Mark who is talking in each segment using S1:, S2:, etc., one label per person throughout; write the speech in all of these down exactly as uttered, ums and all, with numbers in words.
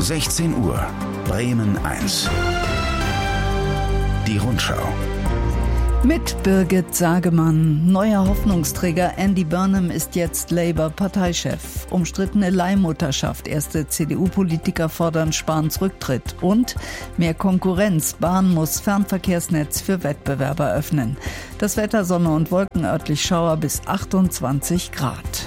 S1: sechzehn Uhr, Bremen eins. Die Rundschau.
S2: Mit Birgit Sagemann. Neuer Hoffnungsträger Andy Burnham ist jetzt Labour-Parteichef. Umstrittene Leihmutterschaft. Erste C D U-Politiker fordern Spahns Rücktritt. Und mehr Konkurrenz. Bahn muss Fernverkehrsnetz für Wettbewerber öffnen. Das Wetter, Sonne und Wolken, örtlich Schauer bis achtundzwanzig Grad.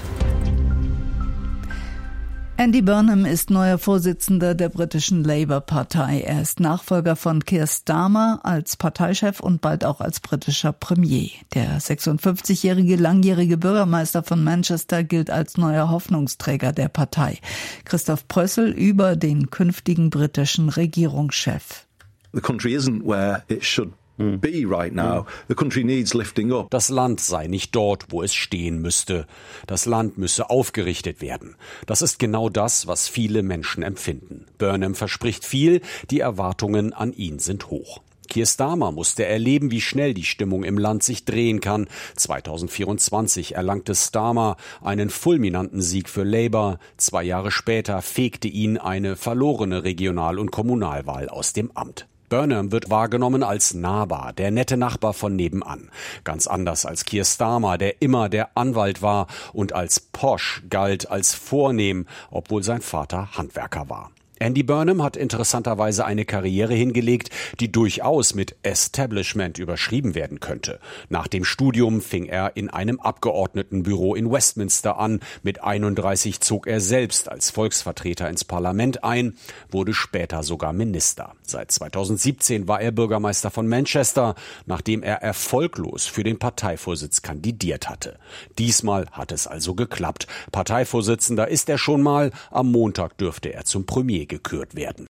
S2: Andy Burnham ist neuer Vorsitzender der britischen Labour-Partei. Er ist Nachfolger von Keir Starmer als Parteichef und bald auch als britischer Premier. Der sechsundfünfzigjährige langjährige Bürgermeister von Manchester gilt als neuer Hoffnungsträger der Partei. Christoph Prössel über den künftigen britischen Regierungschef.
S3: The country isn't where it should be right now. The country needs lifting up.
S4: Das Land sei nicht dort, wo es stehen müsste. Das Land müsse aufgerichtet werden. Das ist genau das, was viele Menschen empfinden. Burnham verspricht viel, die Erwartungen an ihn sind hoch. Keir Starmer musste erleben, wie schnell die Stimmung im Land sich drehen kann. zweitausendvierundzwanzig erlangte Starmer einen fulminanten Sieg für Labour. Zwei Jahre später fegte ihn eine verlorene Regional- und Kommunalwahl aus dem Amt. Burnham wird wahrgenommen als nahbar, der nette Nachbar von nebenan. Ganz anders als Keir Starmer, der immer der Anwalt war und als posh galt, als vornehm, obwohl sein Vater Handwerker war. Andy Burnham hat interessanterweise eine Karriere hingelegt, die durchaus mit Establishment überschrieben werden könnte. Nach dem Studium fing er in einem Abgeordnetenbüro in Westminster an. Mit einunddreißig zog er selbst als Volksvertreter ins Parlament ein, wurde später sogar Minister. Seit zweitausendsiebzehn war er Bürgermeister von Manchester, nachdem er erfolglos für den Parteivorsitz kandidiert hatte. Diesmal hat es also geklappt. Parteivorsitzender ist er schon mal. Am Montag dürfte er zum Premier gekürt werden.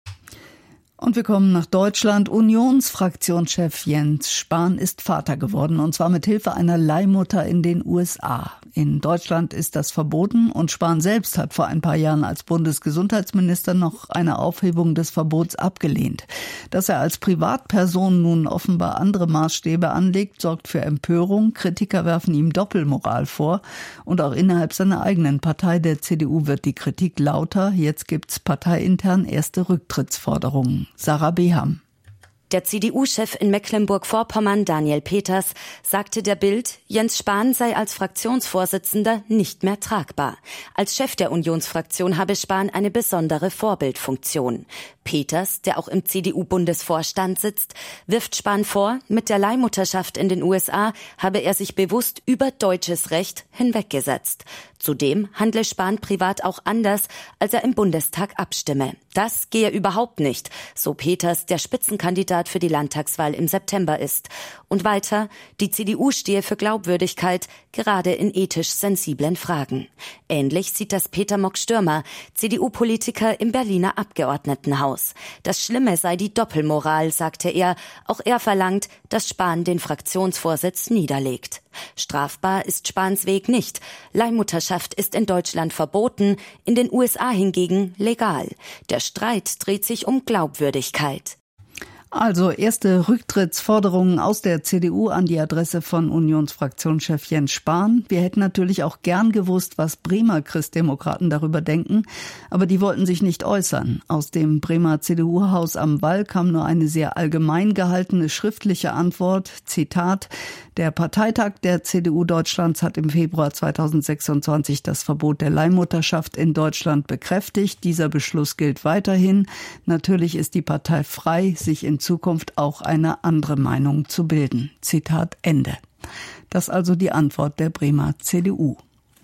S2: Und wir kommen nach Deutschland. Unionsfraktionschef Jens Spahn ist Vater geworden, und zwar mit Hilfe einer Leihmutter in den U S A. In Deutschland ist das verboten, und Spahn selbst hat vor ein paar Jahren als Bundesgesundheitsminister noch eine Aufhebung des Verbots abgelehnt. Dass er als Privatperson nun offenbar andere Maßstäbe anlegt, sorgt für Empörung. Kritiker werfen ihm Doppelmoral vor, und auch innerhalb seiner eigenen Partei, der C D U, wird die Kritik lauter. Jetzt gibt's parteiintern erste Rücktrittsforderungen. Sarah Beham.
S5: Der C D U-Chef in Mecklenburg-Vorpommern, Daniel Peters, sagte der Bild, Jens Spahn sei als Fraktionsvorsitzender nicht mehr tragbar. Als Chef der Unionsfraktion habe Spahn eine besondere Vorbildfunktion. Peters, der auch im C D U-Bundesvorstand sitzt, wirft Spahn vor, mit der Leihmutterschaft in den U S A habe er sich bewusst über deutsches Recht hinweggesetzt. Zudem handle Spahn privat auch anders, als er im Bundestag abstimme. Das gehe überhaupt nicht, so Peters, der Spitzenkandidat für die Landtagswahl im September ist. Und weiter, die C D U stehe für Glaubwürdigkeit, gerade in ethisch sensiblen Fragen. Ähnlich sieht das Peter Mock-Stürmer, C D U-Politiker im Berliner Abgeordnetenhaus. Das Schlimme sei die Doppelmoral, sagte er. Auch er verlangt, dass Spahn den Fraktionsvorsitz niederlegt. Strafbar ist Spahns Weg nicht. Leihmutterschaft ist in Deutschland verboten, in den U S A hingegen legal. Der Streit dreht sich um Glaubwürdigkeit.
S2: Also erste Rücktrittsforderungen aus der C D U an die Adresse von Unionsfraktionschef Jens Spahn. Wir hätten natürlich auch gern gewusst, was Bremer Christdemokraten darüber denken, aber die wollten sich nicht äußern. Aus dem Bremer C D U-Haus am Wall kam nur eine sehr allgemein gehaltene schriftliche Antwort. Zitat: Der Parteitag der C D U Deutschlands hat im Februar zweitausendsechsundzwanzig das Verbot der Leihmutterschaft in Deutschland bekräftigt. Dieser Beschluss gilt weiterhin. Natürlich ist die Partei frei, sich in Zukunft auch eine andere Meinung zu bilden. Zitat Ende. Das also die Antwort der Bremer C D U.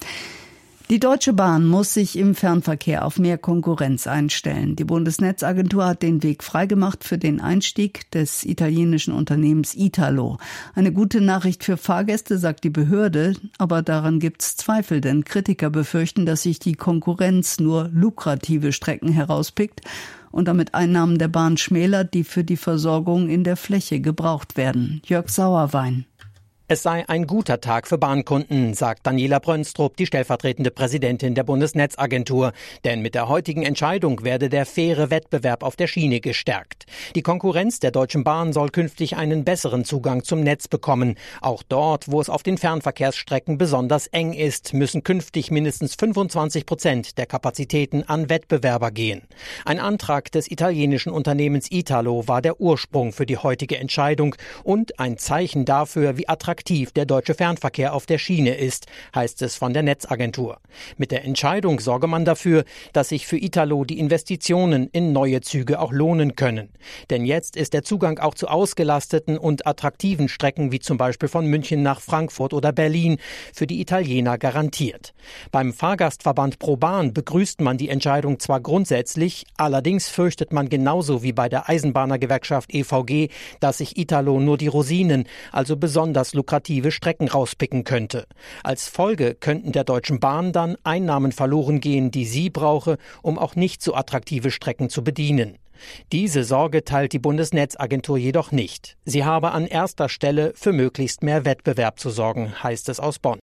S2: Die Deutsche Bahn muss sich im Fernverkehr auf mehr Konkurrenz einstellen. Die Bundesnetzagentur hat den Weg freigemacht für den Einstieg des italienischen Unternehmens Italo. Eine gute Nachricht für Fahrgäste, sagt die Behörde, aber daran gibt's Zweifel, denn Kritiker befürchten, dass sich die Konkurrenz nur lukrative Strecken herauspickt und damit Einnahmen der Bahn schmälert, die für die Versorgung in der Fläche gebraucht werden. Jörg Sauerwein.
S6: Es sei ein guter Tag für Bahnkunden, sagt Daniela Brönstrup, die stellvertretende Präsidentin der Bundesnetzagentur. Denn mit der heutigen Entscheidung werde der faire Wettbewerb auf der Schiene gestärkt. Die Konkurrenz der Deutschen Bahn soll künftig einen besseren Zugang zum Netz bekommen. Auch dort, wo es auf den Fernverkehrsstrecken besonders eng ist, müssen künftig mindestens fünfundzwanzig Prozent der Kapazitäten an Wettbewerber gehen. Ein Antrag des italienischen Unternehmens Italo war der Ursprung für die heutige Entscheidung und ein Zeichen dafür, wie attraktiv der deutsche Fernverkehr auf der Schiene ist, heißt es von der Netzagentur. Mit der Entscheidung sorge man dafür, dass sich für Italo die Investitionen in neue Züge auch lohnen können. Denn jetzt ist der Zugang auch zu ausgelasteten und attraktiven Strecken wie zum Beispiel von München nach Frankfurt oder Berlin für die Italiener garantiert. Beim Fahrgastverband ProBahn begrüßt man die Entscheidung zwar grundsätzlich, allerdings fürchtet man genauso wie bei der Eisenbahnergewerkschaft E V G, dass sich Italo nur die Rosinen, also besonders lukrative Strecken rauspicken könnte. Als Folge könnten der Deutschen Bahn dann Einnahmen verloren gehen, die sie brauche, um auch nicht so attraktive Strecken zu bedienen. Diese Sorge teilt die Bundesnetzagentur jedoch nicht. Sie habe an erster Stelle für möglichst mehr Wettbewerb zu sorgen, heißt es aus Bonn.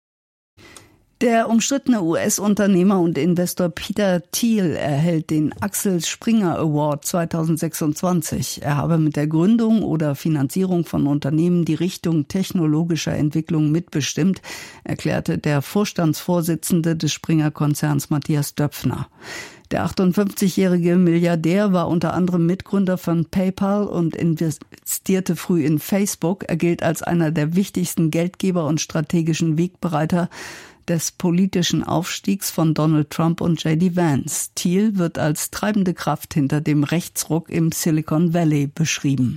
S2: Der umstrittene U S-Unternehmer und Investor Peter Thiel erhält den Axel Springer Award zweitausendsechsundzwanzig. Er habe mit der Gründung oder Finanzierung von Unternehmen die Richtung technologischer Entwicklung mitbestimmt, erklärte der Vorstandsvorsitzende des Springer-Konzerns Matthias Döpfner. Der achtundfünfzigjährige Milliardär war unter anderem Mitgründer von PayPal und investierte früh in Facebook. Er gilt als einer der wichtigsten Geldgeber und strategischen Wegbereiter des politischen Aufstiegs von Donald Trump und J D Vance. Thiel wird als treibende Kraft hinter dem Rechtsruck im Silicon Valley beschrieben.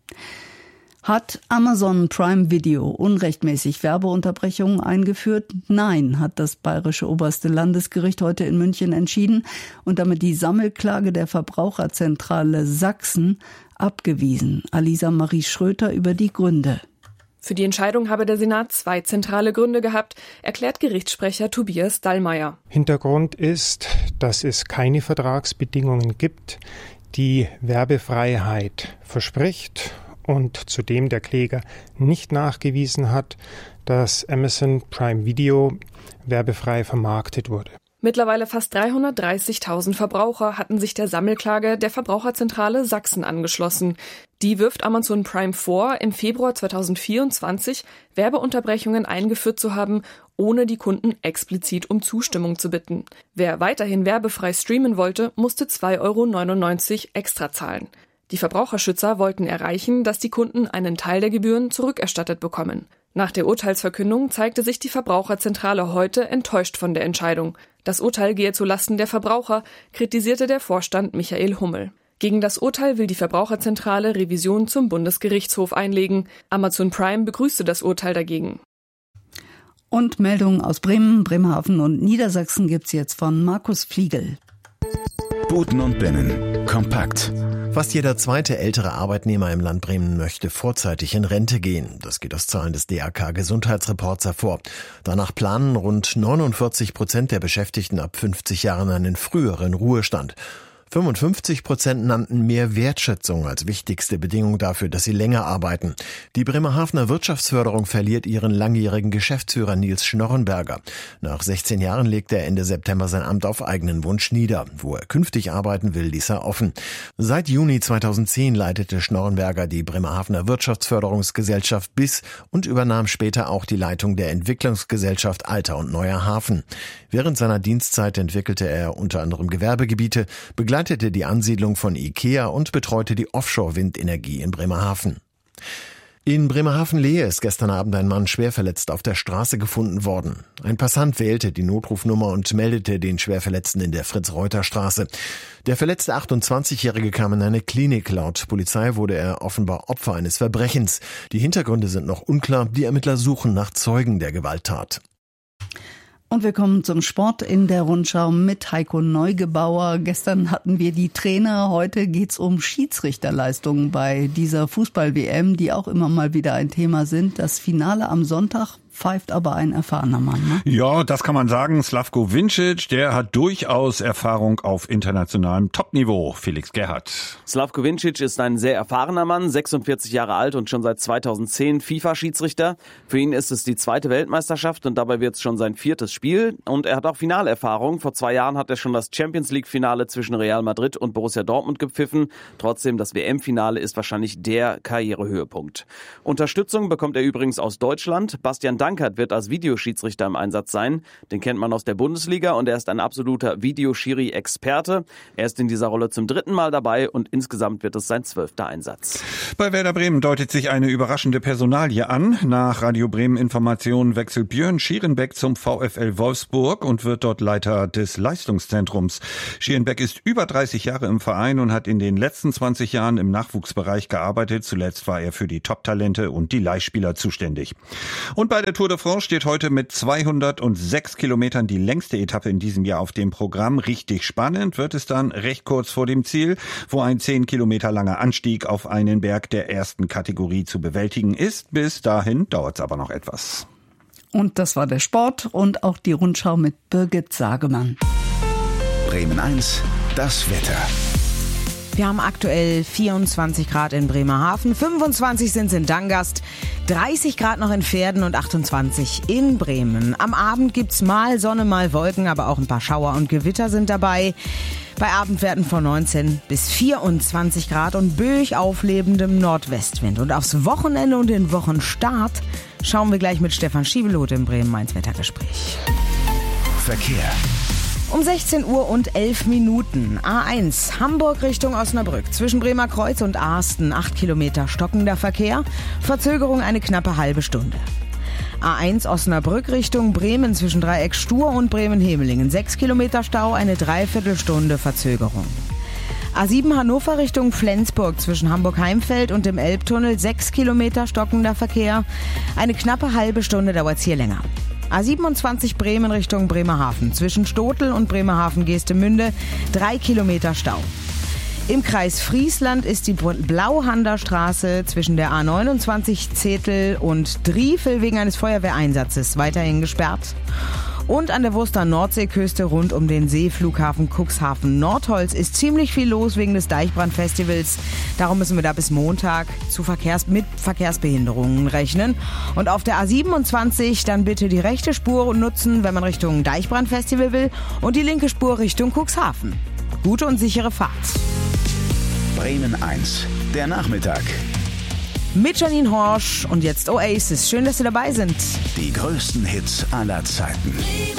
S2: Hat Amazon Prime Video unrechtmäßig Werbeunterbrechungen eingeführt? Nein, hat das bayerische oberste Landesgericht heute in München entschieden und damit die Sammelklage der Verbraucherzentrale Sachsen abgewiesen. Alisa Marie Schröter über die Gründe.
S7: Für die Entscheidung habe der Senat zwei zentrale Gründe gehabt, erklärt Gerichtssprecher Tobias Dallmayr.
S8: Hintergrund ist, dass es keine Vertragsbedingungen gibt, die Werbefreiheit verspricht und zudem der Kläger nicht nachgewiesen hat, dass Amazon Prime Video werbefrei vermarktet wurde.
S7: Mittlerweile fast dreihundertdreißigtausend Verbraucher hatten sich der Sammelklage der Verbraucherzentrale Sachsen angeschlossen. Die wirft Amazon Prime vor, im Februar zweitausendvierundzwanzig Werbeunterbrechungen eingeführt zu haben, ohne die Kunden explizit um Zustimmung zu bitten. Wer weiterhin werbefrei streamen wollte, musste zwei Euro neunundneunzig extra zahlen. Die Verbraucherschützer wollten erreichen, dass die Kunden einen Teil der Gebühren zurückerstattet bekommen. Nach der Urteilsverkündung zeigte sich die Verbraucherzentrale heute enttäuscht von der Entscheidung. Das Urteil gehe zulasten der Verbraucher, kritisierte der Vorstand Michael Hummel. Gegen das Urteil will die Verbraucherzentrale Revision zum Bundesgerichtshof einlegen. Amazon Prime begrüßte das Urteil dagegen.
S2: Und Meldungen aus Bremen, Bremerhaven und Niedersachsen gibt's jetzt von Markus Fliegel.
S1: Buten und Binnen. Kompakt.
S9: Fast jeder zweite ältere Arbeitnehmer im Land Bremen möchte vorzeitig in Rente gehen. Das geht aus Zahlen des D A K-Gesundheitsreports hervor. Danach planen rund neunundvierzig Prozent der Beschäftigten ab fünfzig Jahren einen früheren Ruhestand. fünfundfünfzig Prozent nannten mehr Wertschätzung als wichtigste Bedingung dafür, dass sie länger arbeiten. Die Bremerhavener Wirtschaftsförderung verliert ihren langjährigen Geschäftsführer Nils Schnorrenberger. Nach sechzehn Jahren legte er Ende September sein Amt auf eigenen Wunsch nieder. Wo er künftig arbeiten will, ließ er offen. Seit Juni zweitausendzehn leitete Schnorrenberger die Bremerhavener Wirtschaftsförderungsgesellschaft B I S und übernahm später auch die Leitung der Entwicklungsgesellschaft Alter und Neuer Hafen. Während seiner Dienstzeit entwickelte er unter anderem Gewerbegebiete, begleitete leitete die Ansiedlung von IKEA und betreute die Offshore-Windenergie in Bremerhaven. In Bremerhaven-Lehe ist gestern Abend ein Mann schwer verletzt auf der Straße gefunden worden. Ein Passant wählte die Notrufnummer und meldete den Schwerverletzten in der Fritz-Reuter-Straße. Der verletzte achtundzwanzigjährige kam in eine Klinik. Laut Polizei wurde er offenbar Opfer eines Verbrechens. Die Hintergründe sind noch unklar. Die Ermittler suchen nach Zeugen der Gewalttat.
S2: Und wir kommen zum Sport in der Rundschau mit Heiko Neugebauer. Gestern hatten wir die Trainer, heute geht's um Schiedsrichterleistungen bei dieser Fußball-W M, die auch immer mal wieder ein Thema sind. Das Finale am Sonntag pfeift aber ein erfahrener Mann. Ne?
S10: Ja, das kann man sagen. Slavko Vincic, der hat durchaus Erfahrung auf internationalem Topniveau. Felix Gerhardt.
S11: Slavko Vincic ist ein sehr erfahrener Mann, sechsundvierzig Jahre alt und schon seit zweitausendzehn FIFA-Schiedsrichter. Für ihn ist es die zweite Weltmeisterschaft und dabei wird es schon sein viertes Spiel. Und er hat auch Finalerfahrung. Vor zwei Jahren hat er schon das Champions-League-Finale zwischen Real Madrid und Borussia Dortmund gepfiffen. Trotzdem, das W M-Finale ist wahrscheinlich der Karrierehöhepunkt. Unterstützung bekommt er übrigens aus Deutschland. Bastian Dankert wird als Videoschiedsrichter im Einsatz sein. Den kennt man aus der Bundesliga und er ist ein absoluter Videoschiri-Experte. Er ist in dieser Rolle zum dritten Mal dabei und insgesamt wird es sein zwölfter Einsatz.
S10: Bei Werder Bremen deutet sich eine überraschende Personalie an. Nach Radio Bremen Informationen wechselt Björn Schierenbeck zum VfL Wolfsburg und wird dort Leiter des Leistungszentrums. Schierenbeck ist über dreißig Jahre im Verein und hat in den letzten zwanzig Jahren im Nachwuchsbereich gearbeitet. Zuletzt war er für die Top-Talente und die Leihspieler zuständig. Und bei der Tour de France steht heute mit zweihundertsechs Kilometern die längste Etappe in diesem Jahr auf dem Programm. Richtig spannend wird es dann recht kurz vor dem Ziel, wo ein zehn Kilometer langer Anstieg auf einen Berg der ersten Kategorie zu bewältigen ist. Bis dahin dauert es aber noch etwas.
S2: Und das war der Sport und auch die Rundschau mit Birgit Sagemann.
S1: Bremen eins, das Wetter.
S12: Wir haben aktuell vierundzwanzig Grad in Bremerhaven, fünfundzwanzig sind es in Dangast, dreißig Grad noch in Verden und achtundzwanzig in Bremen. Am Abend gibt's mal Sonne, mal Wolken, aber auch ein paar Schauer und Gewitter sind dabei. Bei Abendwerten von neunzehn bis vierundzwanzig Grad und böig auflebendem Nordwestwind. Und aufs Wochenende und den Wochenstart schauen wir gleich mit Stefan Schiebelot im Bremen-Mainz-Wettergespräch.
S1: Verkehr.
S12: Um sechzehn Uhr und elf Minuten. A eins, Hamburg Richtung Osnabrück. Zwischen Bremer Kreuz und Asten acht Kilometer stockender Verkehr. Verzögerung eine knappe halbe Stunde. A eins Osnabrück Richtung Bremen zwischen Dreieck Stur und Bremen-Hemelingen. sechs Kilometer Stau, eine Dreiviertelstunde Verzögerung. A sieben Hannover Richtung Flensburg zwischen Hamburg-Heimfeld und dem Elbtunnel. sechs Kilometer stockender Verkehr. Eine knappe halbe Stunde dauert's hier länger. A siebenundzwanzig Bremen Richtung Bremerhaven. Zwischen Stotel und Bremerhaven-Geestemünde drei Kilometer Stau. Im Kreis Friesland ist die Blauhander Straße zwischen der A neunundzwanzig Zetel und Driefel wegen eines Feuerwehreinsatzes weiterhin gesperrt. Und an der Wurster Nordseeküste rund um den Seeflughafen Cuxhaven Nordholz ist ziemlich viel los wegen des Deichbrandfestivals. Darum müssen wir da bis Montag zu Verkehrs- mit Verkehrsbehinderungen rechnen. Und auf der A siebenundzwanzig dann bitte die rechte Spur nutzen, wenn man Richtung Deichbrandfestival will, und die linke Spur Richtung Cuxhaven. Gute und sichere Fahrt.
S1: Bremen eins, der Nachmittag.
S12: Mit Janine Horsch und jetzt Oasis. Schön, dass Sie dabei sind.
S1: Die größten Hits aller Zeiten.